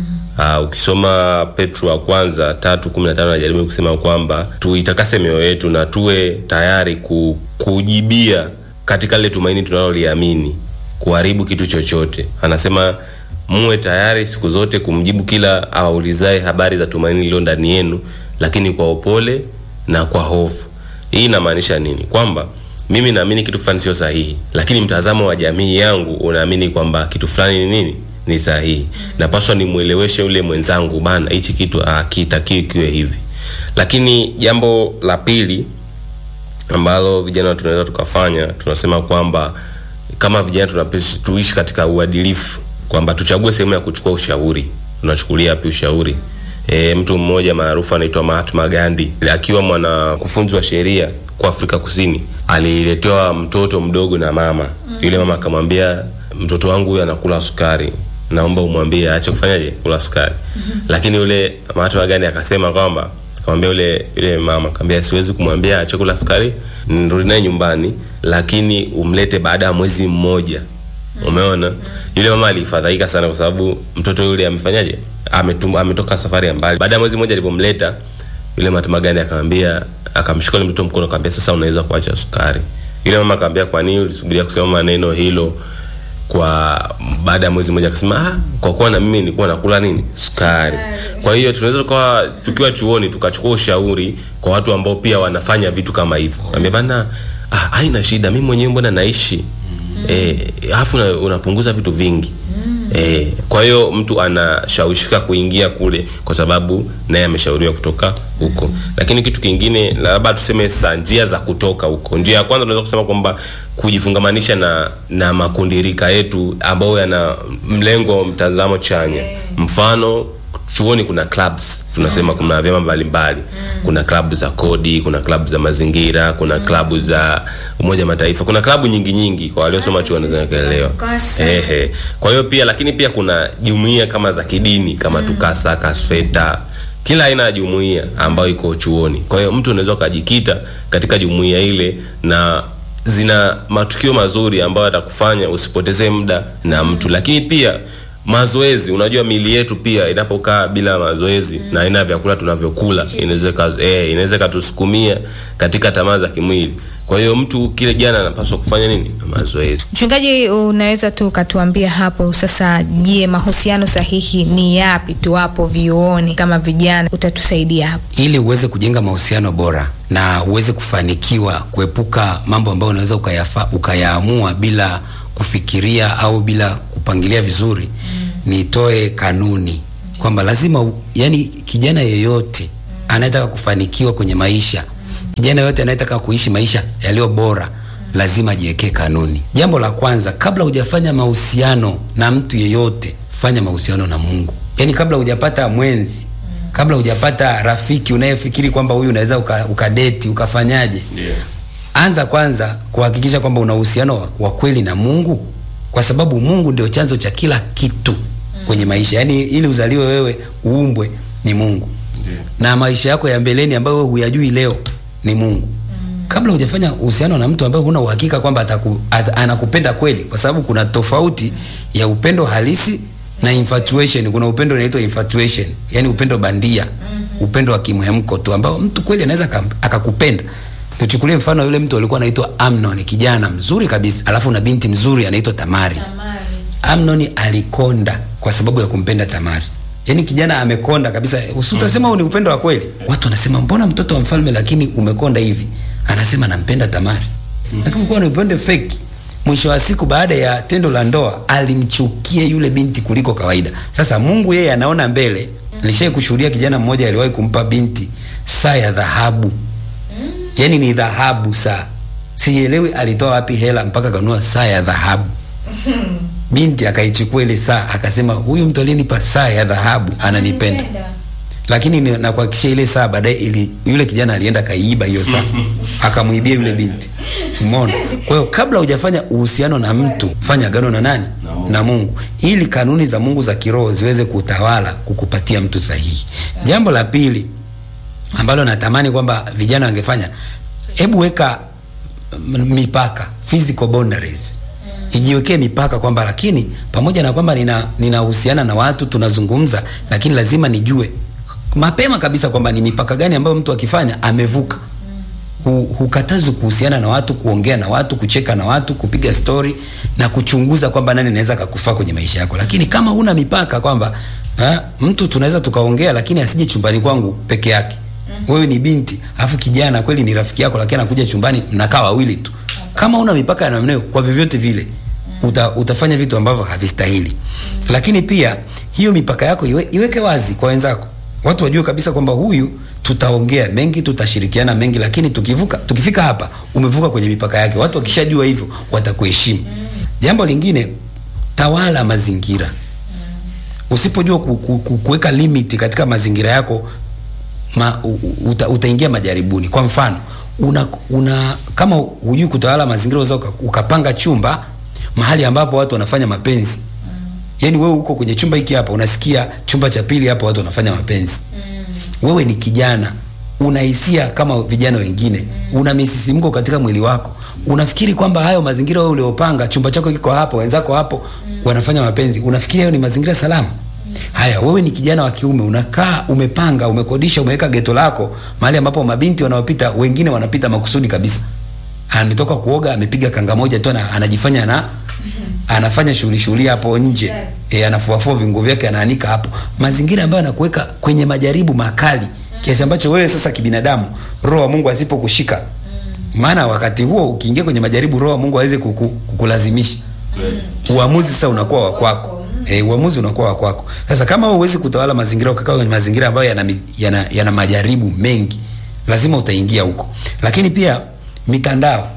Ukisoma Petro wa kwanza 3:15 anajaribu kusema kwamba tuitakase mioyo yetu na tuwe tayari kujibia katika ile tumaini tunaloliamini kuharibu kitu chochote. Anasema muwe tayari siku zote kumjibu kila awaulizaye habari za tumaini lililo ndani yenu, lakini kwa upole na kwa hofu. Hii inamaanisha nini? Kwamba mimi naamini kitu fulani sio sahihi, lakini mtazamo wa jamii yangu unaamini kwamba kitu fulani ni nini, ni sahihi. Napaswa nimueleweshe ule mwenzangu, bana hichi kitu hakitakiwi kiwe hivi. Lakini jambo la pili ambalo vijana tunaweza tukafanya, tunasema kwamba kama vijana tuishi katika uadilifu, kwamba tuchague sehemu ya kuchukua ushauri. Tunachukulia wapi ushauri? Mtu mmoja maarufu anaitwa Mahatma Gandhi, akiwa mwanafunzi wa sheria kwa Afrika Kusini, aliletewa mtoto mdogo na mama. Yule mama akamwambia, mtoto wangu huyu anakula sukari, naomba umwambie aache kufanyaje, kula sukari. Lakini yule Mahatma Gandhi akasema kwamba, akamwambia yule mama, akamwambia siwezi kumwambia aache kula sukari, nirudi naye nyumbani, lakini umlete baada ya mwezi mmoja. Umeona? Yule mama alifadhaika sana kwa sababu mtoto yule amefanyaje, ametoka safari ya mbali. Baada ya mwezi mmoja alipomleta, yule Mahatma Gandhi akamwambia, akamshika yule mtoto mkono, akamwambia sasa unaweza kuacha sukari. Yule mama akamwambia, kwa nini ulisubiria kusema maneno hilo kwa baada ya mwezi mmoja? Akasema kwa kuwa na mimi nilikuwa nakula nini, sukari. Kwa hiyo tunaweza tukiwa chuoni tukachukua ushauri kwa watu ambao pia wanafanya vitu kama hivyo. Anambia bana, haina shida, mimi mwenyewe mbona naishi. Alafu unapunguza vitu vingi. Kwa hiyo mtu anashawishika kuingia kule kwa sababu naye ameshauriwa kutoka huko. Lakini kitu kingine, labda tuseme njia za kutoka huko. Njia ya kwanza tunaweza kusema kwamba kujifungamanisha na makundirika yetu ambao yana mlengo mtazamo chanya. Mfano chuoni kuna clubs, tunasema kuna vyama mbalimbali. Kuna klabu za kodi, kuna klabu za mazingira, kuna klabu za Umoja Mataifa, kuna klabu nyingi kwa waliosoma chuoni zinaelewa. Kwa hiyo pia, lakini pia kuna jumuiya kama za kidini kama TUCASA, KASFETA, kila aina ya jumuiya ambayo iko chuoni. Kwa hiyo mtu unaweza kujikita katika jumuiya ile, na zina matukio mazuri ambayo yatakufanya usipoteze muda na mtu. Lakini pia mazoezi, unajua mili yetu pia inapokaa bila mazoezi na aina ya vyakula tunavyokula inaweza katusukumia katika tamaa za kimwili. Kwa hiyo mtu kile jana anapaswa kufanya nini? Mazoezi. Mchungaji, unaweza tu katuambia hapo sasa, je, mahusiano sahihi ni yapi tuwapo vioni kama vijana? Utatusaidia hapo ili uweze kujenga mahusiano bora na uweze kufanikiwa kuepuka mambo ambayo unaweza ukayaamua bila kufikiria au bila kupangilia vizuri. Nitoe kanuni kwamba lazima, yani kijana yeyote anayetaka kufanikiwa kwenye maisha, kijana yeyote anayetaka kuishi maisha yaliyo bora, lazima jiwekee kanuni. Jambo la kwanza, kabla hujafanya mahusiano na mtu yeyote, fanya mahusiano na Mungu. Yani kabla hujapata mwenzi, kabla hujapata rafiki unayefikiri kwamba huyu unaweza ukadeti ukafanyaje, anza kwanza kuhakikisha kwamba una uhusiano wa kweli na Mungu, kwa sababu Mungu ndio chanzo cha kila kitu kwenye maisha. Yani ili uzaliwe wewe, uumbwe, ni Mungu. Na maisha yako ya mbeleni ambayo wewe huyajui leo ni Mungu. Kabla hujafanya uhusiano na mtu ambaye huna uhakika kwamba anakupenda kweli, kwa sababu kuna tofauti ya upendo halisi na infatuation. Kuna upendo unaitwa infatuation, yani upendo bandia, upendo wa kimhemko tu ambao mtu kweli anaweza akakupenda. Tuchukulie mfano, yule mtu alikuwa anaitwa Amnon, kijana mzuri kabisa, alafu na binti mzuri anaitwa Tamari. Amnon alikonda kwa sababu ya kumpenda Tamari. Yaani kijana amekonda kabisa. Usitasema ni upendo wa kweli. Watu wanasema mbona mtoto wa mfalme lakini umekonda hivi? Anasema nampenda Tamari. Lakini kwa ni upendo fake. Mwisho wa siku, baada ya tendo la ndoa, alimchukia yule binti kuliko kawaida. Sasa Mungu yeye anaona mbele. Nilishawahi kushuhudia kijana mmoja aliwahi kumpa binti saa ya dhahabu. Yaani ni dhahabu saa. Sielewi alitoa wapi hela mpaka kanunua saa ya dhahabu. Binti akaichukua ile saa, akasema huyu mtu alinipa saa ya dhahabu ananipenda. Lakini na kuhakikisha ile saa baadaye yule kijana alienda kaiiba hiyo saa. Akamuibia yule binti. Umeona? Kwa hiyo kabla hujafanya uhusiano na mtu, fanya agano na nani? Na Mungu. Ili kanuni za Mungu za kiroho ziweze kutawala kukupatia mtu sahihi. Jambo la pili ambalo natamani kwamba vijana wangefanya, hebu weka mipaka, physical boundaries. Ijiwekee mipaka kwamba lakini pamoja na kwamba ninahusiana na watu, tunazungumza, lakini lazima nijue mapema kabisa kwamba ni mipaka gani ambayo mtu akifanya amevuka. Hukatazi kuhusiana na watu, kuongea na watu, kucheka na watu, kupiga story na kuchunguza kwamba nani anaweza kukufaa kwenye maisha yako. Lakini kama huna mipaka kwamba mtu tunaweza tukaongea lakini asije chumbani kwangu peke yake. Wewe ni binti, afu kijana kweli ni rafiki yako lakini anakuja chumbani, mnakaa wawili tu. Kama una mipaka ya namna hiyo, kwa vyovyote vile utafanya vitu ambavyo havistahili. Lakini pia hiyo mipaka yako iweke wazi kwa wenzako. Watu wajue kabisa kwamba huyu tutaongea mengi, tutashirikiana mengi, lakini tukifika hapa umevuka kwenye mipaka yake. Watu wakishajua hivyo watakuheshimu. Jambo lingine, tawala mazingira. Usipojua kuweka limit katika mazingira yako, utaingia majaribuni. Kwa mfano, kama hujui kutawala mazingira, unaweza ukapanga chumba mahali ambapo watu wanafanya mapenzi. Yaani wewe uko kwenye chumba hiki hapa, unasikia chumba cha pili hapa watu wanafanya mapenzi. Wewe ni kijana, unahisia kama vijana wengine, una misisimko katika mwili wako. Unafikiri kwamba hayo mazingira wewe uliopanga, chumba chako kiko hapo, wenzako hapo wanafanya mapenzi, unafikiri hayo ni mazingira salama? Haya, wewe ni kijana wa kiume, unakaa, umepanga, umekodisha, umeweka geto lako mahali ambapo mabinti wanaopita, wengine wanapita makusudi kabisa. Ametoka kuoga, amepiga kanga moja tu, anajifanya anafanya shughuli hapo nje. Anafuafua vinguo vyake, anaanika hapo. Mazingira ambayo anakuweka kwenye majaribu makali kiasi ambacho wewe sasa kibinadamu, roho wa Mungu asipokushika. Maana wakati huo ukiingia kwenye majaribu, roho wa Mungu hawezi kukulazimisha. Uamuzi sasa unakuwa wa kwako. Uamuzi unakuwa wa kwako. Sasa kama wewe huwezi kutawala mazingira, ukakaa kwenye mazingira ambayo yana majaribu mengi, lazima utaingia huko. Lakini pia mitandao,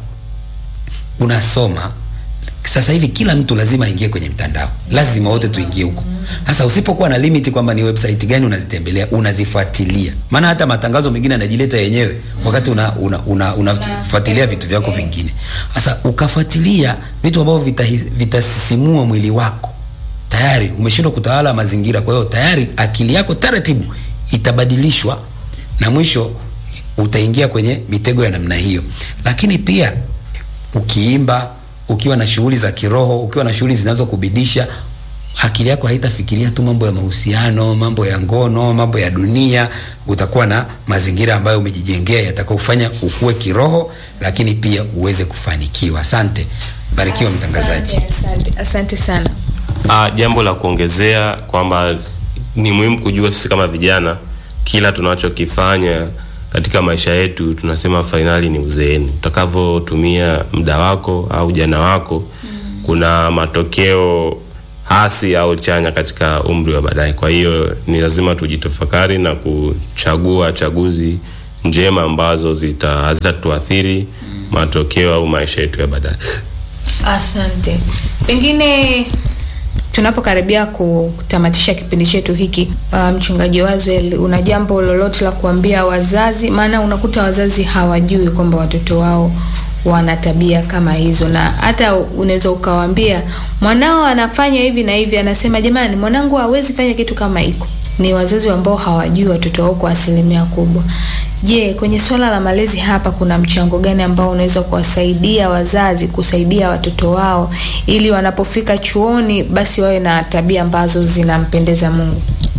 unasoma sasa hivi kila mtu lazima aingie kwenye mtandao. Lazima wote tuingie huko. Sasa usipokuwa na limit kwamba ni website gani unazitembelea, unazifuatilia. Maana hata matangazo mengine yanajileta yenyewe wakati unafuatilia vitu vyako vingine. Sasa ukafuatilia vitu ambavyo vitasisimua mwili wako, tayari umeshindwa kutawala mazingira. Kwa hiyo tayari akili yako taratibu itabadilishwa na mwisho utaingia kwenye mitego ya namna hiyo. Lakini pia ukiimba, ukiwa na shughuli za kiroho, ukiwa na shughuli zinazokubidisha, akili yako haitafikiria tu mambo ya mahusiano, mambo ya ngono, mambo ya dunia. Utakuwa na mazingira ambayo umejijengea yatakayofanya ukue kiroho, lakini pia uweze kufanikiwa. Asante. Barikiwa mtangazaji. Asante sana. Jambo la kuongezea kwamba ni muhimu kujua sisi kama vijana, kila tunachokifanya katika maisha yetu tunasema finali ni uzeeni. Utakavyotumia muda wako au ujana wako, kuna matokeo hasi au chanya katika umri wa baadaye. Kwa hiyo ni lazima tujitafakari na kuchagua chaguzi njema ambazo hazitatuathiri matokeo au maisha yetu ya baadaye. Asante. Pengine tunapokaribia kutamatisha kipindi chetu hiki, Mchungaji Wazel, una jambo lolote la kuambia wazazi? Maana unakuta wazazi hawajui kwamba watoto wao wana tabia kama hizo, na hata unaweza ukawaambia mwanao anafanya hivi na hivi, anasema jamani, mwanangu hawezi fanya kitu kama hiko. Ni wazazi ambao hawajui watoto wao kwa asilimia kubwa. Je, kwenye swala la malezi hapa kuna mchango gani ambao unaweza kuwasaidia wazazi kusaidia watoto wao ili wanapofika chuoni basi wawe na tabia ambazo zinampendeza Mungu?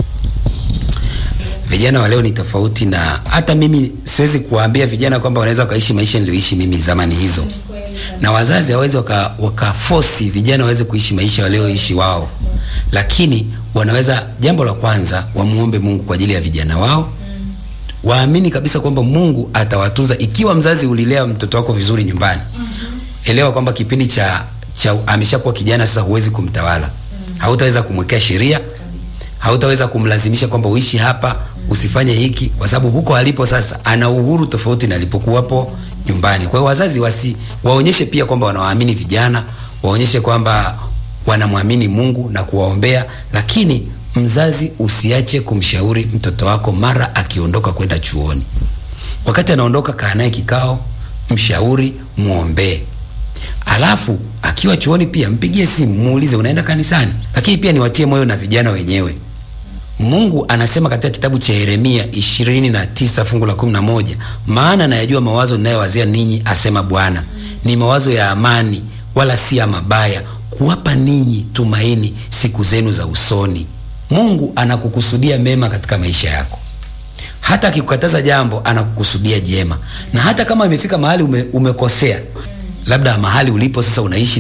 Vijana wa leo ni tofauti, na hata mimi siwezi kuwaambia vijana kwamba wanaweza kuishi maisha niliyoishi mimi zamani hizo. Na wazazi hawezi wakaforce vijana waweze kuishi maisha walioishi wao. Lakini wanaweza, jambo la kwanza, wamuombe Mungu kwa ajili ya vijana wao. Waamini kabisa kwamba Mungu atawatunza. Ikiwa mzazi ulilea mtoto wako vizuri nyumbani, elewa kwamba kipindi cha ameshakuwa kijana sasa, huwezi kumtawala. Hautaweza kumwekea sheria, hautaweza kumlazimisha kwamba uishi hapa, usifanye hiki, kwa sababu huko alipo sasa ana uhuru tofauti na alipokuwapo nyumbani. Kwa hiyo wazazi waonyeshe pia kwamba wanawaamini vijana, waonyeshe kwamba wanamwamini Mungu na kuwaombea. Lakini mzazi usiache kumshauri mtoto wako mara akiondoka kwenda chuoni. Wakati anaondoka, kaa naye kikao, mshauri, muombee. Alafu akiwa chuoni pia mpigie simu, muulize unaenda kanisani. Lakini pia niwatie moyo na vijana wenyewe. Mungu anasema katika kitabu cha Yeremia 29 fungu la 11, maana nayajua mawazo ninayowazia ninyi, asema Bwana, ni mawazo ya amani wala si ya mabaya, kuwapa ninyi tumaini siku zenu za usoni. Mungu anakukusudia mema katika maisha yako. Hata akikukataza jambo, anakukusudia jema. Na hata kama imefika mahali umekosea, labda mahali ulipo sasa unaishi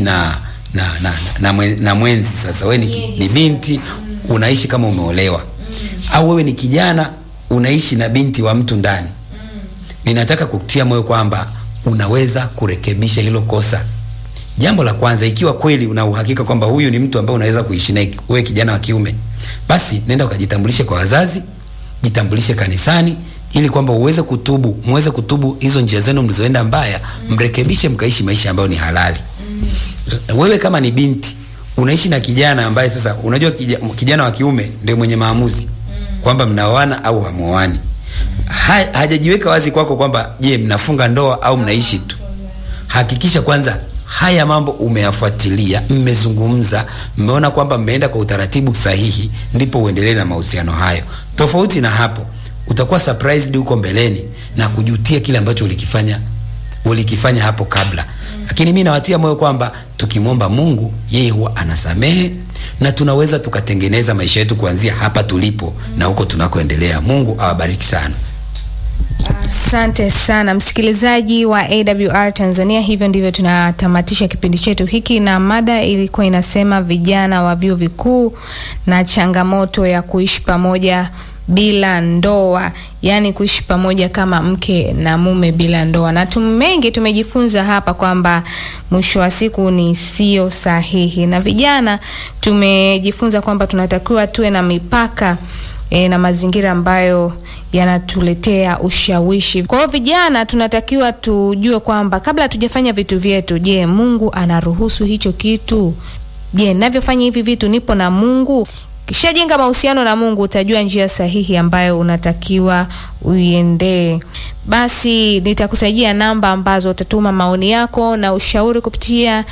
na mwenzi, sasa wewe ni binti, unaishi kama umeolewa, au wewe ni kijana unaishi na binti wa mtu ndani. Ninataka kukutia moyo kwamba unaweza kurekebisha hilo kosa. Jambo la kwanza, ikiwa kweli una uhakika kwamba huyu ni mtu ambaye unaweza kuishi naye, wewe kijana wa kiume, basi nenda ukajitambulishe kwa wazazi, jitambulishe kanisani, ili kwamba muweze kutubu hizo njia zenu mlizoenda mbaya, mrekebishe, mkaishi maisha ambayo ni halali. Wewe kama ni binti unaishi na kijana ambaye sasa unajua kijana wa kiume ndio mwenye maamuzi kwamba mnaoana au hamuoani. Hajajiweka wazi kwako kwamba je, mnafunga ndoa au mnaishi tu. Hakikisha kwanza haya mambo umeyafuatilia, mmezungumza, mmeona kwamba mmeenda kwa utaratibu sahihi, ndipo uendelee na mahusiano hayo. Tofauti na hapo, utakuwa surprised huko mbeleni na kujutia kile ambacho ulikifanya hapo kabla. Lakini mimi nawatia moyo kwamba tukimwomba Mungu, yeye huwa anasamehe na tunaweza tukatengeneza maisha yetu kuanzia hapa tulipo na huko tunakoendelea. Mungu awabariki sana. Asante sana msikilizaji wa AWR Tanzania. Hivyo ndivyo tunatamatisha kipindi chetu hiki, na mada ilikuwa inasema vijana wa vyuo vikuu na changamoto ya kuishi pamoja bila ndoa, yani kuishi pamoja kama mke na mume bila ndoa. Na mengi tumejifunza hapa kwamba mwisho wa siku ni sio sahihi, na vijana tumejifunza kwamba tunatakiwa tuwe na mipaka na mazingira ambayo yanatuletea ushawishi. Kwa hiyo vijana tunatakiwa tujue kwamba kabla hatujafanya vitu vyetu, je, Mungu anaruhusu hicho kitu? Je, ninavyofanya hivi vitu nipo na Mungu? Kisha jenga mahusiano na Mungu, utajua njia sahihi ambayo unatakiwa uiendee. Basi nitakutajia namba ambazo utatuma maoni yako na ushauri kupitia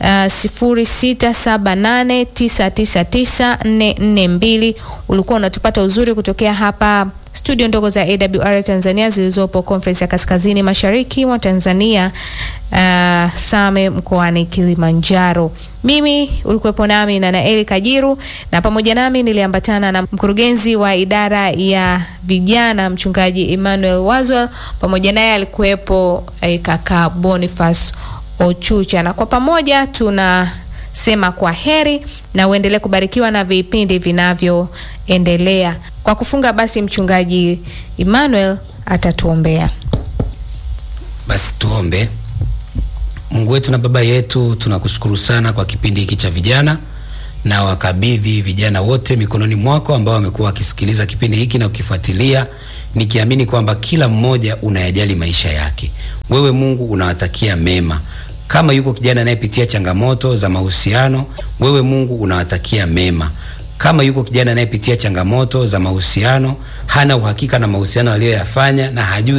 0678999442. Ulikuwa unatupata uzuri kutokea hapa studio ndogo za AWR Tanzania zilizopo Conference ya Kaskazini Mashariki mwa Tanzania, Same mkoani Kilimanjaro. Mimi ulikuwepo nami na Naeli Kajiru, na pamoja nami niliambatana na mkurugenzi wa idara ya vijana Mchungaji Emmanuel Wazwel, pamoja naye alikuwepo kaka Boniface Ochucha, na kwa pamoja tunasema kwa heri na uendelee kubarikiwa na vipindi vinavyoendelea. Kwa kufunga basi Mchungaji Emmanuel atatuombea. Basi tuombe. Mungu wetu na Baba yetu, tunakushukuru sana kwa kipindi hiki cha vijana, na wakabidhi vijana wote mikononi mwako ambao wamekuwa wakisikiliza kipindi hiki na kukifuatilia, nikiamini kwamba kila mmoja unayajali maisha yake. Wewe Mungu unawatakia mema. Kama yuko kijana anayepitia changamoto za mahusiano, wewe Mungu unawatakia mema. Kama yuko kijana anayepitia changamoto za mahusiano, hana uhakika na mahusiano aliyoyafanya na hajui